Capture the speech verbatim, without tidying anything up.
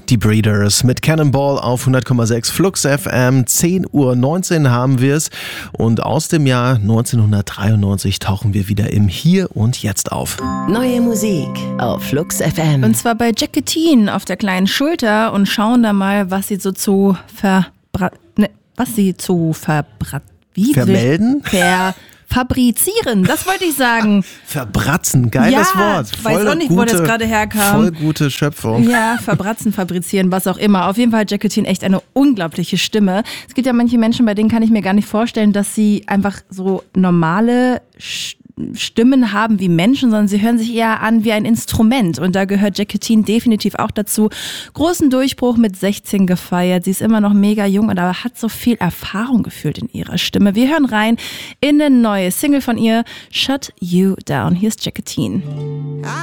Die Breeders mit Cannonball auf hundert Komma sechs Flux F M. zehn Uhr neunzehn haben wir es und aus dem Jahr neunzehnhundertdreiundneunzig tauchen wir wieder im Hier und Jetzt auf. Neue Musik auf Flux F M. Und zwar bei Jacqueline auf der kleinen Schulter und schauen da mal, was sie so zu verbra... Ne, was sie zu verbra... Wie? Vermelden? Ver... Fabrizieren, das wollte ich sagen. Verbratzen, geiles ja, Wort. Voll weiß auch nicht, gute, wo das gerade herkam. Voll gute Schöpfung. Ja, verbratzen, fabrizieren, was auch immer. Auf jeden Fall hat Jacqueline echt eine unglaubliche Stimme. Es gibt ja manche Menschen, bei denen kann ich mir gar nicht vorstellen, dass sie einfach so normale Stimmen haben wie Menschen, sondern sie hören sich eher an wie ein Instrument. Und da gehört Jacqueline definitiv auch dazu. Großen Durchbruch mit sechzehn gefeiert. Sie ist immer noch mega jung, aber hat so viel Erfahrung gefühlt in ihrer Stimme. Wir hören rein in eine neue Single von ihr, Shut You Down. Hier ist Jacqueline.